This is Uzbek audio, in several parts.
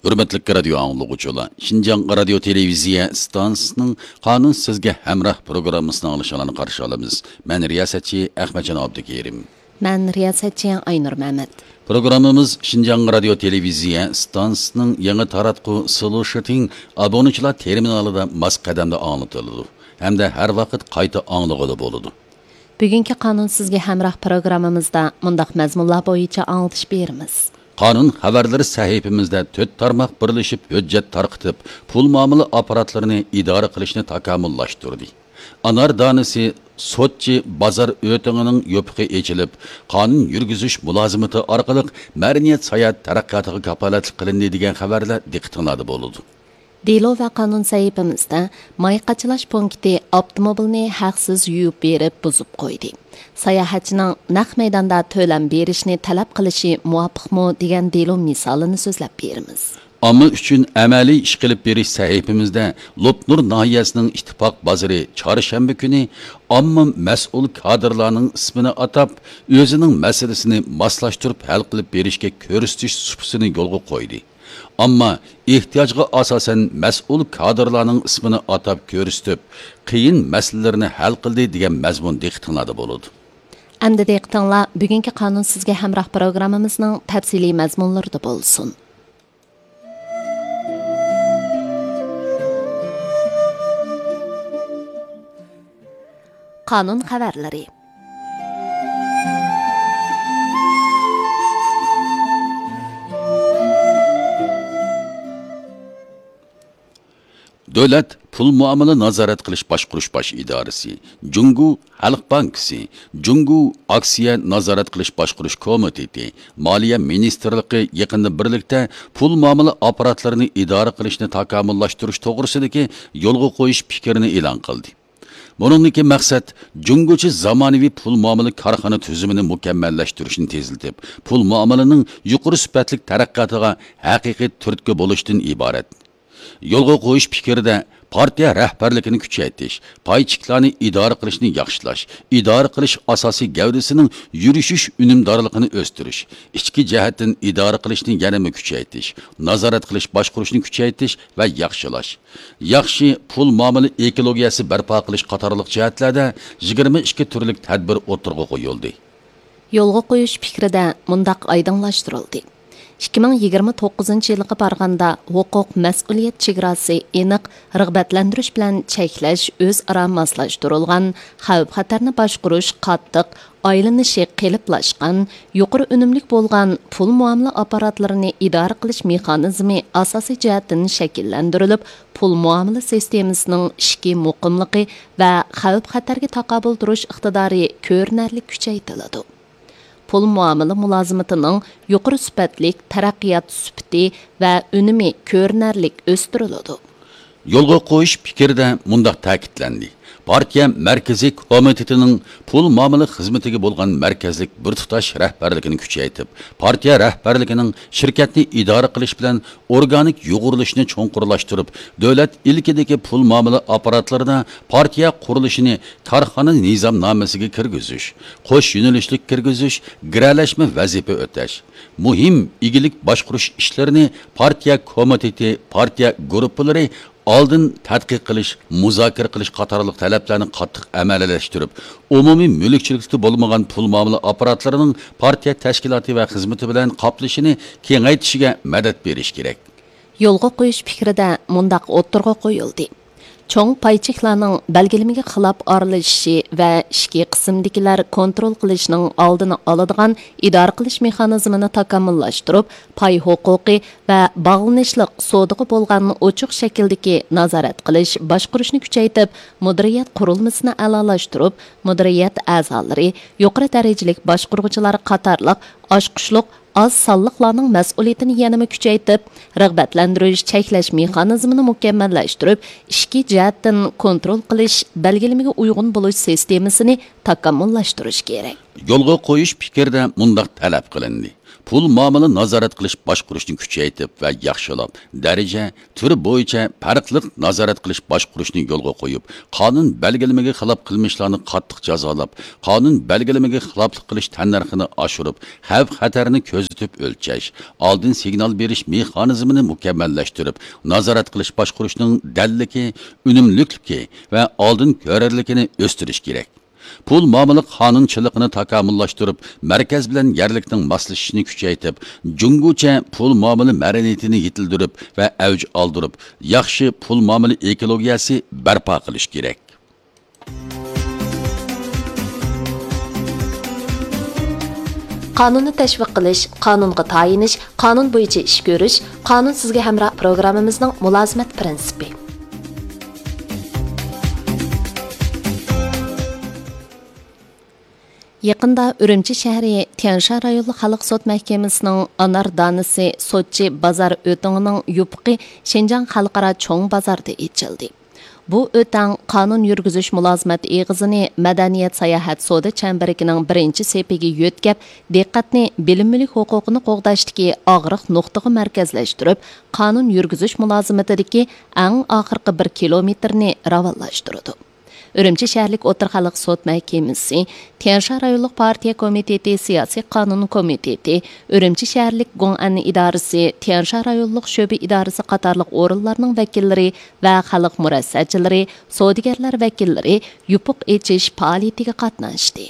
Hürmetli radio anlıqçılar, Şinjan Radio Televiziya stansiyasının Qanun Sizge Hemrah programmasını alışalarını qarşı alamiz. Ben riyasetçi Ahmetcan Abdukerim. Ben riyasetçi Aynur Mehmet. Programımız Şinjan Radio Televiziya stansiyasının yangi taratqu solution abonechilar terminalida mas qadamda anlatıldı. Hem de her vakit qayta anlıqıda boludu. Bugünkü Qanun Sizge Hemrah programımızda mundaq məzmunlar boyunca anlatış berimiz. Qanun xabarlari sahifamizda 4 tarmoq birlashib hujjat tarqitib, pul muomala apparatlarini idora qilishni takomillashtirdi. Anar donasi sotchi bozor o'tingining yopiqi echilib, qonun yurgizish mulozimati orqali madaniyat sayat taraqqiyotiga kafolatlik qilindi degan xabarlar diqqatingizda bo'ladi. Delo va qonun sahifamizda may qachilash punkti avtomobilni haqsiz yuvib berib buzib qo'ydi. Sayohatchining naq maydonda to'lam berishni talab qilishi muvofiqmi degan delo misolini so'zlab beramiz. Amma uchun amaliy ish qilib berish sahifamizda Lopnur nahiyasining ittifoq bozori chorshanba kuni omma mas'ul kadrlarning ismini atab, o'zining masalasini moslashtirib hal qilib berishga ko'rsatish supsini yo'lga qo'ydi. Amma ehtiyojga asosan mas'ul kadrlarning ismini atab ko'rsatib, qiyin masalalarni hal qildi degan mazmun diqqatingizda bo'ladi. Endi diqqatinglar bugungi Qonun Sizge Hemrah programmamizning tafsiliy mazmunlarida bo'lsin. Qonun xabarlari. Davlat pul muomala nazorat qilish boshqarish bosh idorasi, Jungu Xalq bankisi, Jungu aksiya nazorat qilish boshqarish komiteti, Moliya ministrligi yaqinda birlikda pul muomala apparatlarini idora qilishni takomillashtirish to'g'risidagi yo'lga qo'yish fikrini e'lon qildi. Buningdagi maqsad junguchi zamonaviy pul muomala korxona tuzumini mukammallashtirishni tezlatib, pul muomalaning yuqori sifatli taraqqiyotiga haqiqiy turtki bo'lishdan iborat. Yo'lga qo'yish fikrida partiya rahbarligini kuchaytirish, paychiqlarni idora qilishni yaxshilash, idora qilish asosiy gavdasining yurishish unumdorligini o'stirish, ichki jihatdan idora qilishni yanada kuchaytirish, nazorat qilish, boshqarishni kuchaytirish va yaxshilash, yaxshi pul muomala ekologiyasi barpo qilish qatorliq jihatlarda 22 turlik tadbir o'tirg'i qo'yildi. Yo'lga qo'yish fikrida mundaq oydinlashtirildi. 2029 yilga borganda huquq mas'uliyat chegarasi aniq rag'batlantirish bilan cheklash o'zaro moslashtirilgan xavf-xatarni boshqarish qattiq aylanishi qeliblashgan yuqori unumlik bo'lgan pul muomala apparatlarini idora qilish mexanizmi asosiy jihatdan shakllantirilib, pul muomala sistemasining ishki muqimligi va xavf-xatarga taqobil turish iqtidori ko'rinarli kuchaytiriladi. Pul muomala mulozimatining yuqori sifatlik taraqqiyot sifati va unumi ko'rinarlik o'stiriladi. Yo'lga qo'yish fikrida mundaq ta'kidlandi. Partiya Markaziy komitetining pul muomala xizmatiga bo'lgan markazlik bir tutash rahbarligini kuchaytirib, partiya rahbarligining shirkatni idora qilish bilan organik yo'g'rilishni cho'nqurlashtirib, davlat ilkidagi pul muomala apparatlarida partiya qurilishini korxona nizomnomasiga kirgizish, qo'sh yo'nalishlik kirgizish, giralashma vazifa o'tash, muhim igilik boshqarish ishlarini partiya komiteti, partiya guruhlari oldin tadqiq qilish, muzokara qilish qatorliq talablarni qattiq amaliyalashtirib, umumiy mulkchilikda bo'lmagan pul muomala apparatlarining partiya tashkiloti va xizmati bilan qoplashini kengaytishiga madad berish kerak. Yo'lga qo'yish fikrida mundaq o'tirg'i qo'yildi. Cho'ng paychiqlarning belgilimiga xilof aralashishi va ishki qismdagilar kontrol qilishning oldini oladigan idora qilish mexanizmini takomillashtirib, pay huquqi va bog'lanishliq sodiga bo'lgan ochiq shakldagi nazorat qilish, boshqarishni kuchaytirib, mudiriyat qurilmasini a'lolashtirib, mudiriyat a'zolari, yuqori darajalik boshqaruvchilar qatorliq oshqushliq az sonliqlarning mas'uliyatini yanada kuchaytirib, rag'batlantirish, cheklash mexanizmini mukammallashtirib, ishki jihatdan kontrol qilish, belgilimiga uyg'un bo'lish sistemasini takomillashtirish kerak. Yo'lga qo'yish fikrida mundaq talab qilindi. pul muomala nazorat qilish boshqurishni kuchaytirib va yaxshilab, daraja, turi bo'yicha farqli nazorat qilish boshqurishni yo'lga qo'yib, qonun belgilamaga xilof qilmishlarni qattiq jazolab, qonun belgilamaga xiloflik qilish tannarxini oshirib, xavf-xatarni ko'zitib o'lchash, oldin signal berish mexanizmini mukammallashtirib, nazorat qilish boshqurishning dalligi, unumlikligi va oldin ko'rarligini o'stirish kerak. Pul muomala qonunchiligini takomillashtirib, markaz bilan yerlikning moslashishini kuchaytirib, jungucha pul muomala madaniyatini yetildirib va avj oldirib, yaxshi pul muomala ekologiyasi barpo qilish kerak. Qonunni tashviq qilish, qonunga tayinish, qonun bo'yicha ish ko'rish, qonun sizga hamroh programmamizning mulozimat prinsipi. Yaqında Ürümçi şəhəri Tianshan rayonluq xalq sot məhkəməsinin anar danısı Sotçi bazar ötüңінің yupuqi Şinjan xalqara çoğ bazarda içildi. Bu ötəng qanun yürgüzüş mülazimət eğizini Mədəniyyət Sayahat Soda Çəmbərikinin birinci sepiga yötkəb, diqqətni bilimlilik hüququnu qoğdaşdiki ağırıq nöqtığı mərkəzləşdirib, qanun yürgüzüş mülazimətidiki ən axırqı 1 kilometrini ravallaşdırdı. Ürümçi şəhərlik Otur Xalq Sot Məhkəməsi, Tianshan rayonluq partiya komiteti, siyasi qanun komiteti, Ürümçi şəhərlik Gong'an idarəsi, Tianshan rayonluq şöbə idarəsi qatarlıq orunlarının vəkilləri və xalq mürəssəçiləri, sodigarlar vəkilləri yupuq eçiş fəaliyyətiga qatnaşdı.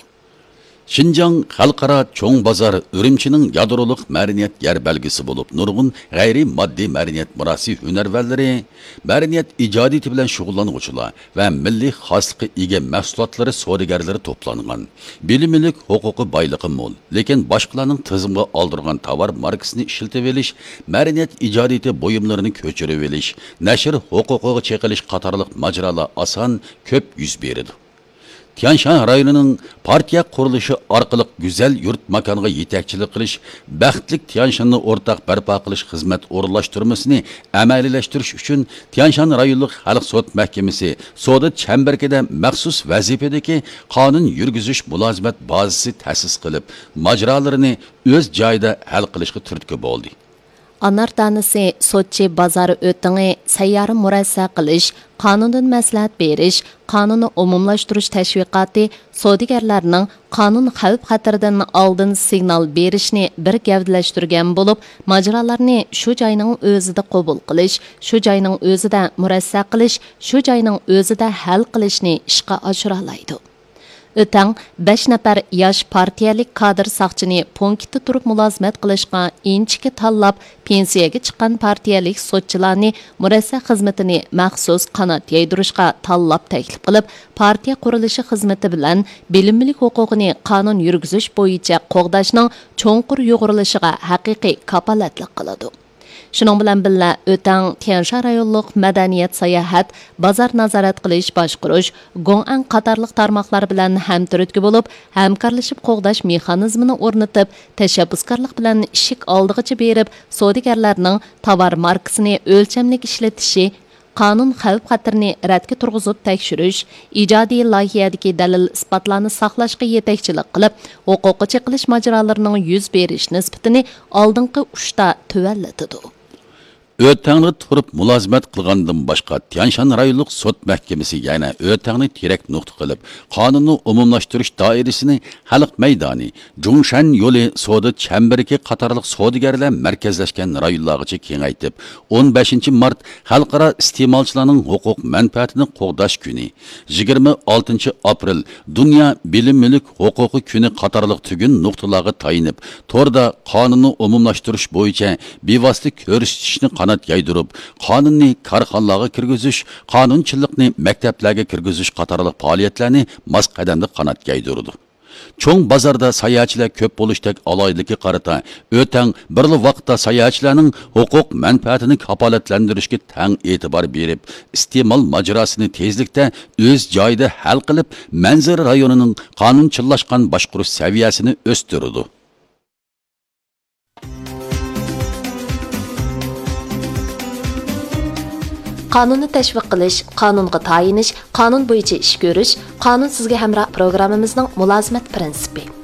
Şinjan xalqaro cho'ng bozor Ürümchining yadroliq madaniyat yer belgisi bo'lib, nurg'un g'ayri moddiy madaniyat mirosi hunarvandlari, madaniyat ijodiyati bilan shug'ullanuvchilar va milliy xoslikqa ega mahsulotlari savdogarlari to'plangan. Bilimlilik huquqi boyligi mo'l, lekin boshqalarning tizimga oldirgan tovar markasini ishlatib olish, madaniyat ijodiyati buyumlarini ko'chirib olish, nashr huquqiga cheqilish qatorliq majrolar oson ko'p yuz beradi. Tianshan rayonining partiya qurilishi orqali go'zal yurt makoniga yetakchilik qilish, baxtlik Tianshanni o'rtaq barpo qilish xizmat o'rinlashtirmasini amaliylashtirish uchun Tianshan rayonluq xalq sud mahkamasi Soda Çəmbərikida maxsus vazifadagi qonun yurgizish mulozimat bazasi ta'sis qilib, majrolarini o'z joyida hal qilishga turtki bo'ldi. Anar danısı Sotçi bazarı ötüңi sayyarı mürəssə qilish, qanundan məsləhət beriş, qanunu umumlaşdırış təşviqatı, sodigarlarning qanun xavf-xatardan oldin signal berishni bir gavdalashtirgan bo'lib, majrolarni shu joyning o'zida qabul qilish, shu joyning o'zida mürəssə qilish, shu joyning o'zida hal qilishni ishqa oshira oladi. Ötəng 5 nəfər yaş partiyalik kadr saqchini punkitda turib mulozimat qilishga inchiki tanlab, pensiyaga chiqqan partiyalik sotchilarni murassa xizmatini maxsus qanot yaydirishga tanlab taklif qilib, partiya qurilishi xizmati bilan bilimlilik huquqini qonun yurgizish bo'yicha qo'g'dashning cho'nqur yo'g'rilishiga haqiqiy kapolatlik qiladi. Şunun bilan birga ötəng Tianshan rayonluq madaniyat sayahat, bazar nazorat qilish boshqurish, Gong'an qatorliq tarmoqlar bilan hamkorlikda bo'lib, hamkorlashib qo'g'dash mexanizmini o'rnatib, tashabbuskorlik bilan ishik oldig'icha berib, savdogarlarning tovar markasini o'lchamlik ishlatishi, qonun xavf-xatarni radga turg'izib tekshirish, ijodiy loyihadagi dalil isbotlarni saqlashga yetakchilik qilib, huquqiy cheqilish majrolarining yuz berish nisbatini oldingi uchta tuvallatadi. Ötəngni turib mulozimat qilgandan boshqa Tianshan rayonluq sud mahkamasi yana ötəngni terak nuqta qilib, qonunni umumlashtirish doirasini xalq maydoni, Jungshan yo'li, Soda Çəmbəriki qatorliq savdogarlar markazlashgan rayonlargacha kengaytib, 15 mart xalqaro iste'molchilarning huquq manfaatini qo'g'dash kuni, 26 aprel Dunyo bilimlilik huquqi kuni qatorliq tugun nuqtalarga tayinib, torda qonunni umumlashtirish bo'yicha bevosita ko'rsatishni qanot yaydırıp, qonunni korxonalarga kirgizish, qonunchilikni maktablarga kirgizish qatorliq faoliyatlarni mos qadamda qanot yaydırdı. Çoğ bazarda sayohatchilar ko'p bo'lishdek aloyidlikka qarata, o'tang birli vaqtda sayohatchilarning huquq manfaatini kapolatlantirishga tang e'tibor berib, iste'mol majrosini tezlikda o'z joyida hal qilib, manzara rayonining qonunchillashgan boshqarish saviyasini o'stirdi. Qanunni tashviq qilish, qonunga tayinish, qonun bo'yicha ish ko'rish, qonun sizga hamroh programmamizning mulozimat prinsipi.